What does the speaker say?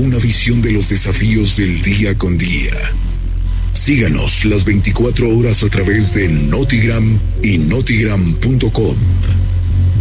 una visión de los desafíos del día con día. Síganos las 24 horas a través de Notigram y notigram.com.